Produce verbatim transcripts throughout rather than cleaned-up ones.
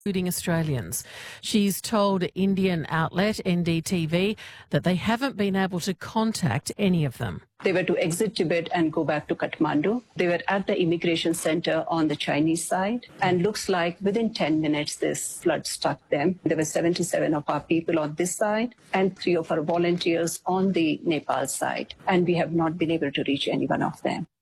including Australians. She's told Indian outlet N D T V that they haven't been able to contact any of them. They were to exit Tibet and go back to Kathmandu. They were at the immigration center on the Chinese side, and looks like within ten minutes this flood struck them. There were seventy-seven of our people on this side and three of our volunteers on the Nepal side, and we have not been able to reach any one of them.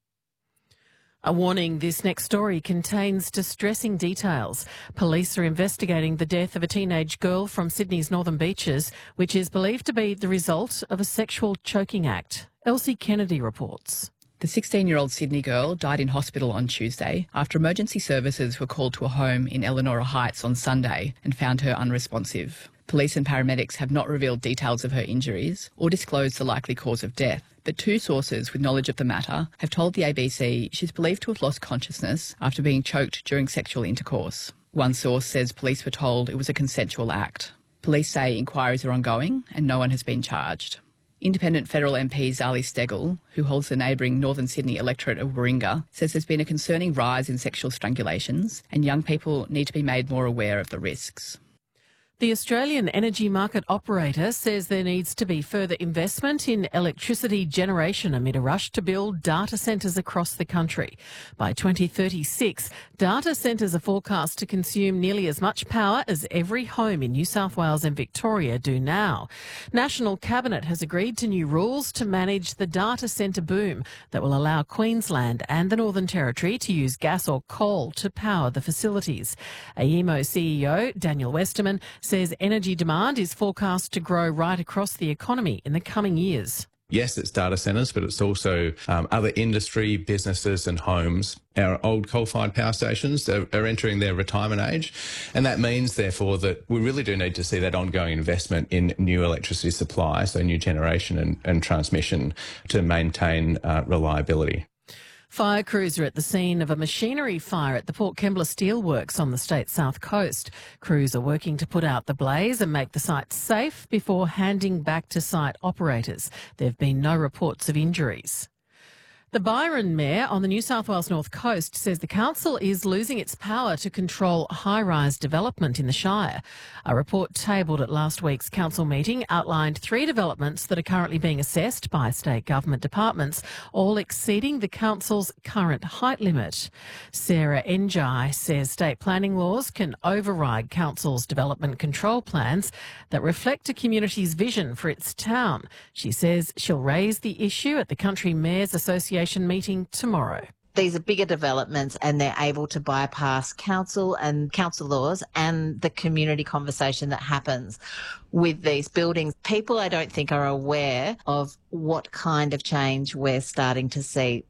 A warning, this next story contains distressing details. Police are investigating the death of a teenage girl from Sydney's Northern Beaches, which is believed to be the result of a sexual choking act. Elsie Kennedy reports. The sixteen-year-old Sydney girl died in hospital on Tuesday after emergency services were called to a home in Eleanor Heights on Sunday and found her unresponsive. Police and paramedics have not revealed details of her injuries or disclosed the likely cause of death, but two sources with knowledge of the matter have told the A B C she's believed to have lost consciousness after being choked during sexual intercourse. One source says police were told it was a consensual act. Police say inquiries are ongoing and no one has been charged. Independent federal M P Zali Steggall, who holds the neighbouring Northern Sydney electorate of Warringah, says there's been a concerning rise in sexual strangulations and young people need to be made more aware of the risks. The Australian Energy Market Operator says there needs to be further investment in electricity generation amid a rush to build data centres across the country. By twenty thirty-six, data centres are forecast to consume nearly as much power as every home in New South Wales and Victoria do now. National Cabinet has agreed to new rules to manage the data centre boom that will allow Queensland and the Northern Territory to use gas or coal to power the facilities. A E M O C E O, Daniel Westerman, says energy demand is forecast to grow right across the economy in the coming years. Yes, it's data centres, but it's also um, other industry, businesses and homes. Our old coal-fired power stations are, are entering their retirement age, and that means, therefore, that we really do need to see that ongoing investment in new electricity supply, so new generation and, and transmission to maintain uh, reliability. Fire crews are at the scene of a machinery fire at the Port Kembla Steelworks on the state's south coast. Crews are working to put out the blaze and make the site safe before handing back to site operators. There have been no reports of injuries. The Byron Mayor on the New South Wales North Coast says the council is losing its power to control high-rise development in the Shire. A report tabled at last week's council meeting outlined three developments that are currently being assessed by state government departments, all exceeding the council's current height limit. Sarah Njai says state planning laws can override council's development control plans that reflect a community's vision for its town. She says she'll raise the issue at the Country Mayors Association meeting tomorrow. These are bigger developments and they're able to bypass council and council laws and the community conversation that happens with these buildings. People, I don't think, are aware of what kind of change we're starting to see.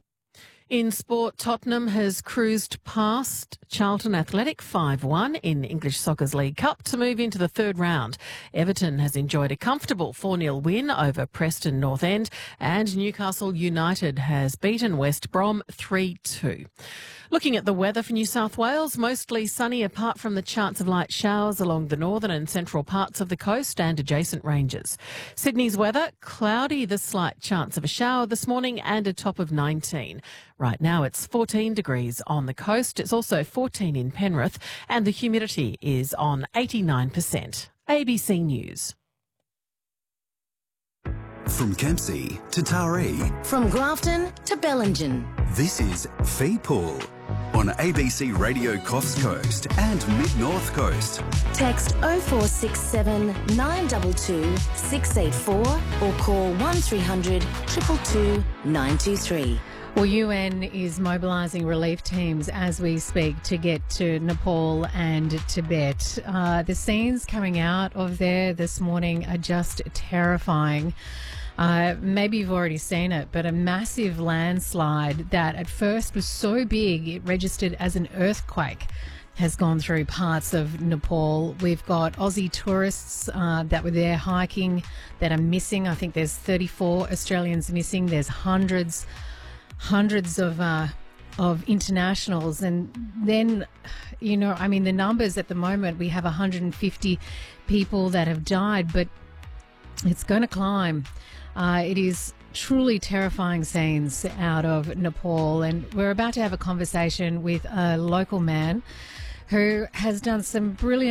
In sport, Tottenham has cruised past Charlton Athletic five one in English Soccer's League Cup to move into the third round. Everton has enjoyed a comfortable four nil win over Preston North End, and Newcastle United has beaten West Brom three two. Looking at the weather for New South Wales, mostly sunny apart from the chance of light showers along the northern and central parts of the coast and adjacent ranges. Sydney's weather, cloudy, the slight chance of a shower this morning and a top of nineteen. Right now it's fourteen degrees on the coast. It's also fourteen in Penrith and the humidity is on eighty-nine percent. A B C News. From Kempsey to Taree. From Grafton to Bellingen. This is Fee Pool on A B C Radio Coffs Coast and Mid-North Coast. Text oh four six seven, nine two two, six eight four or call one three hundred, two two two, nine two three. Well, U N is mobilising relief teams as we speak to get to Nepal and Tibet. Uh, the scenes coming out of there this morning are just terrifying. Uh, maybe you've already seen it, but a massive landslide that at first was so big it registered as an earthquake has gone through parts of Nepal. We've got Aussie tourists uh, that were there hiking that are missing. I think there's thirty-four Australians missing. There's hundreds, hundreds of uh, of internationals. And then, you know, I mean, the numbers at the moment, we have one hundred fifty people that have died, but it's going to climb. Uh, it is truly terrifying scenes out of Nepal, and we're about to have a conversation with a local man who has done some brilliant